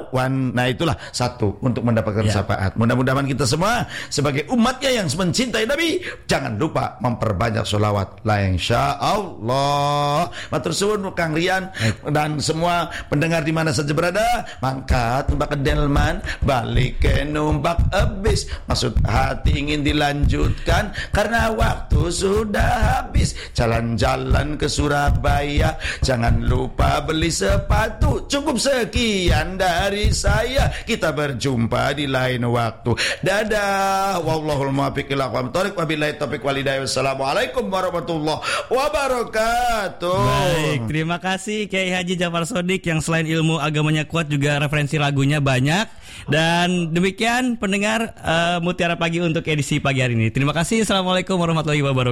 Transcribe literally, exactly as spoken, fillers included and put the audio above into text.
Wan. Nah itulah satu untuk mendapatkan Ya. syafaat. Mudah-mudahan kita semua sebagai umatnya yang mencintai Nabi, jangan lupa memperbanyak sholawat. La insya Allah. Matur suwun Kang Rian dan semua pendengar di mana saja berada. Mangkat numpak ke delman, balik ke numpak ebis. Maksud hati ingin dilanjutkan karena waktu sudah habis. Jalan-jalan ke Surabaya, jangan lupa beli sepatu. Cukup sekian dari saya. Kita berjumpa di lain waktu. Dadah. Wallahul muwaffiq ila aqwamit thoriq. Wabillahi taufiq wal hidayah. Wassalamualaikum warahmatullahi wabarakatuh. Baik, terima kasih Kiai Haji Jafar Shodiq yang selain ilmu agamanya kuat juga referensi lagunya banyak. Dan demikian pendengar uh, Mutiara Pagi untuk edisi pagi hari ini. Terima kasih. Assalamualaikum warahmatullahi wabarakatuh.